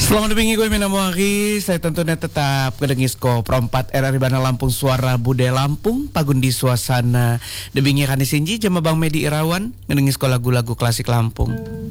Selamat pagi gue Mina Muari. Saya tentunya tetap kedengis ko perempat RRI Bana Lampung Suara Budaya Lampung Pagundi Suasana Debingi Kanisinji Jama Bang Medi Irawan ngedengis ko lagu-lagu klasik Lampung.